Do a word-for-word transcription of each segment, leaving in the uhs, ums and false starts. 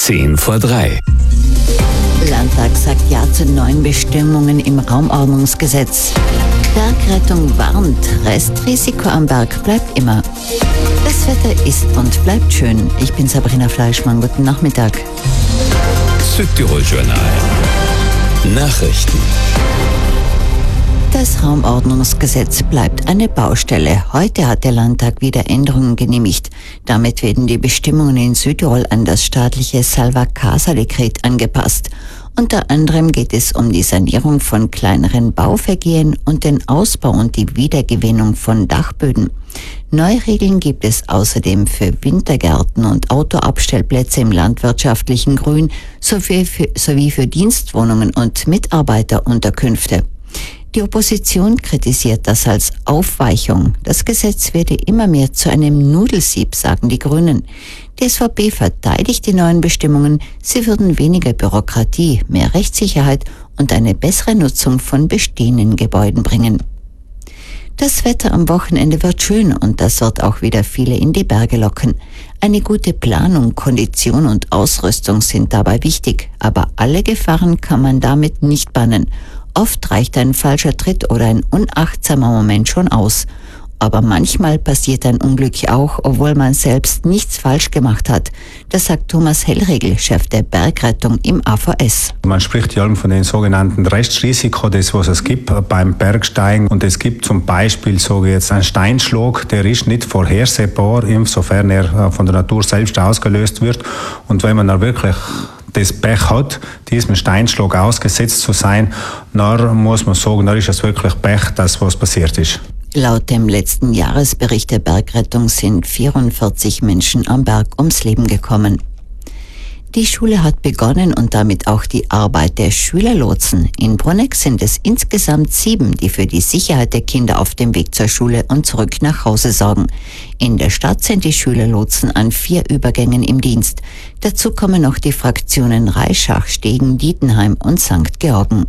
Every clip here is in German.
Zehn vor drei. Landtag sagt Ja zu neuen Bestimmungen im Raumordnungsgesetz. Bergrettung warnt, Restrisiko am Berg bleibt immer. Das Wetter ist und bleibt schön. Ich bin Sabrina Fleischmann. Guten Nachmittag. Südtirol Journal. Nachrichten. Das Raumordnungsgesetz bleibt eine Baustelle. Heute hat der Landtag wieder Änderungen genehmigt. Damit werden die Bestimmungen in Südtirol an das staatliche Salva-Casa-Dekret angepasst. Unter anderem geht es um die Sanierung von kleineren Bauvergehen und den Ausbau und die Wiedergewinnung von Dachböden. Neue Regeln gibt es außerdem für Wintergärten und Autoabstellplätze im landwirtschaftlichen Grün sowie für, sowie für Dienstwohnungen und Mitarbeiterunterkünfte. Die Opposition kritisiert das als Aufweichung. Das Gesetz werde immer mehr zu einem Nudelsieb, sagen die Grünen. Die S V P verteidigt die neuen Bestimmungen. Sie würden weniger Bürokratie, mehr Rechtssicherheit und eine bessere Nutzung von bestehenden Gebäuden bringen. Das Wetter am Wochenende wird schön und das wird auch wieder viele in die Berge locken. Eine gute Planung, Kondition und Ausrüstung sind dabei wichtig, aber alle Gefahren kann man damit nicht bannen. Oft reicht ein falscher Tritt oder ein unachtsamer Moment schon aus. Aber manchmal passiert ein Unglück auch, obwohl man selbst nichts falsch gemacht hat. Das sagt Thomas Hellriegel, Chef der Bergrettung im A V S. Man spricht ja von den sogenannten Restrisiko, das was es gibt beim Bergsteigen. Und es gibt zum Beispiel so jetzt einen Steinschlag, der ist nicht vorhersehbar, insofern er von der Natur selbst ausgelöst wird. Und wenn man da wirklich das Pech hat, diesem Steinschlag ausgesetzt zu sein, dann muss man sagen, da ist es wirklich Pech, dass was passiert ist. Laut dem letzten Jahresbericht der Bergrettung sind vierundvierzig Menschen am Berg ums Leben gekommen. Die Schule hat begonnen und damit auch die Arbeit der Schülerlotsen. In Bruneck sind es insgesamt sieben, die für die Sicherheit der Kinder auf dem Weg zur Schule und zurück nach Hause sorgen. In der Stadt sind die Schülerlotsen an vier Übergängen im Dienst. Dazu kommen noch die Fraktionen Reischach, Stegen, Dietenheim und Sankt Georgen.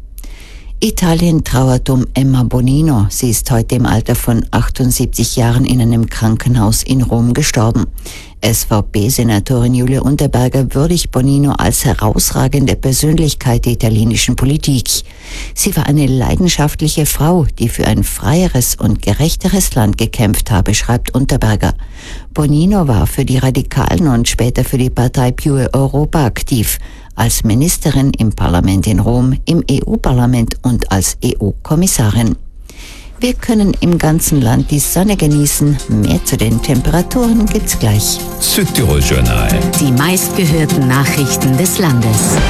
Italien trauert um Emma Bonino. Sie ist heute im Alter von achtundsiebzig Jahren in einem Krankenhaus in Rom gestorben. S V P-Senatorin Julia Unterberger würdigt Bonino als herausragende Persönlichkeit der italienischen Politik. Sie war eine leidenschaftliche Frau, die für ein freieres und gerechteres Land gekämpft habe, schreibt Unterberger. Bonino war für die Radikalen und später für die Partei Più Europa aktiv. Als Ministerin im Parlament in Rom, im E U-Parlament und als E U-Kommissarin. Wir können im ganzen Land die Sonne genießen. Mehr zu den Temperaturen gibt's gleich. Südtirol Journal. Die meistgehörten Nachrichten des Landes.